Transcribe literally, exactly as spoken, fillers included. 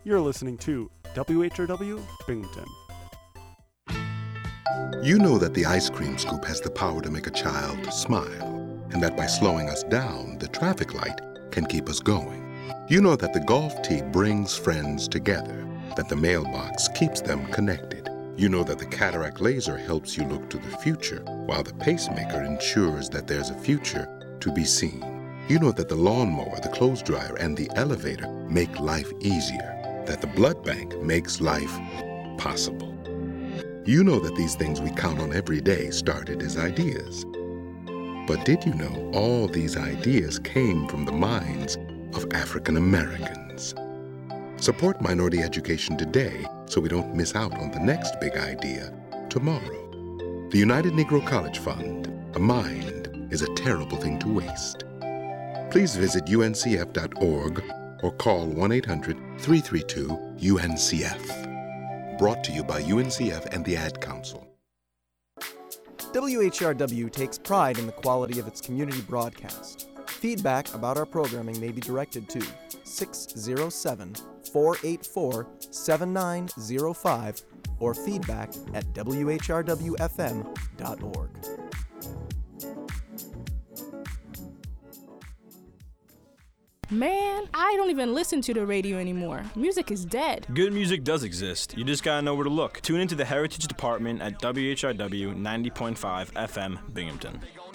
You're listening to W H R W Binghamton. You know that the ice cream scoop has the power to make a child smile, and that by slowing us down, the traffic light can keep us going. You know that the golf tee brings friends together, that the mailbox keeps them connected. You know that the cataract laser helps you look to the future, while the pacemaker ensures that there's a future to be seen. You know that the lawnmower, the clothes dryer, and the elevator make life easier, that the blood bank makes life possible. You know that these things we count on every day started as ideas. But did you know all these ideas came from the minds of African Americans? Support minority education today so we don't miss out on the next big idea tomorrow. The United Negro College Fund, a mind is a terrible thing to waste. Please visit U N C F dot org or call one eight hundred three three two U N C F. Brought to you by U N C F and the Ad Council. W H R W takes pride in the quality of its community broadcast. Feedback about our programming may be directed to six oh seven, four eight four, seven nine oh five or feedback at W H R W F M dot org. Man, I don't even listen to the radio anymore. Music is dead. Good music does exist. You just gotta know where to look. Tune into the Heritage Department at W H R W ninety point five F M Binghamton.